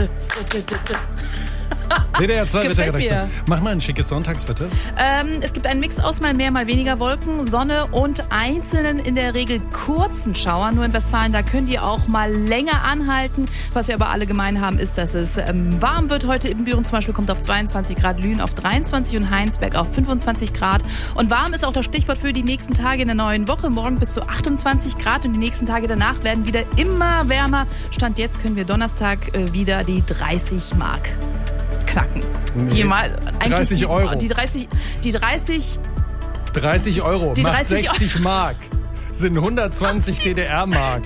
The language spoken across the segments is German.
WDR 2 Gefällt Wetterredaktion. mir. Mach mal ein schickes Sonntagswetter. Es gibt einen Mix aus mal mehr, mal weniger Wolken, Sonne und einzelnen, in der Regel kurzen Schauern. Nur in Westfalen, da können die auch mal länger anhalten. Was wir aber alle gemein haben, ist, dass es warm wird. Heute Ibbenbüren zum Beispiel kommt auf 22 Grad, Lünen auf 23 und Heinsberg auf 25 Grad. Und warm ist auch das Stichwort für die nächsten Tage in der neuen Woche. Morgen bis zu 28 Grad und die nächsten Tage danach werden wieder immer wärmer. Stand jetzt können wir Donnerstag wieder die 30 Mark knacken. Nee. 30 Euro. Die 30 Euro Die macht 30 60 Mark. Sind 120 DDR-Mark.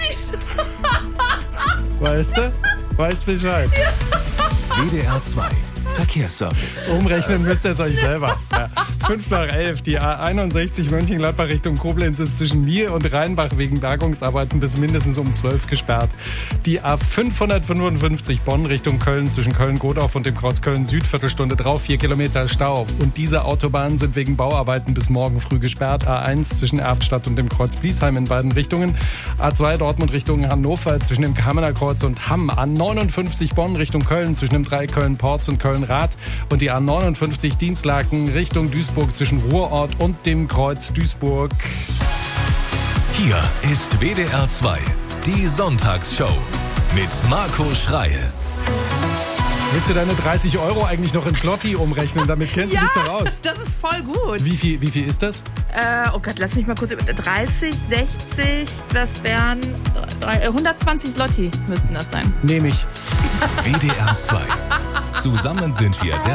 Weißt du? Weißt Bescheid. WDR 2 Verkehrsservice. Umrechnen müsst ihr es euch selber. Ja. 5 nach 11. Die A61 Mönchengladbach Richtung Koblenz ist zwischen Miel und Rheinbach wegen Bergungsarbeiten bis mindestens um 12 gesperrt. Die A555 Bonn Richtung Köln zwischen Köln-Godorf und dem Kreuz Köln-Süd, Viertelstunde drauf, 4 Kilometer Stau. Und diese Autobahnen sind wegen Bauarbeiten bis morgen früh gesperrt. A1 zwischen Erftstadt und dem Kreuz Bliesheim in beiden Richtungen. A2 Dortmund Richtung Hannover zwischen dem Kamener Kreuz und Hamm. A59 Bonn Richtung Köln zwischen dem Dreieck Köln-Porz und Köln-Rad. Und die A59 Dienstlaken Richtung Duisburg zwischen Ruhrort und dem Kreuz Duisburg. Hier ist WDR 2, die Sonntagsshow mit Marco Schreil. Willst du deine 30 Euro eigentlich noch in Slotty umrechnen? Damit kennst du dich doch aus. Das ist voll gut. Wie viel ist das? Oh Gott, lass mich mal kurz. 30, 60, das wären 120 Zloty müssten das sein. Nehme ich. WDR 2. Zusammen sind wir der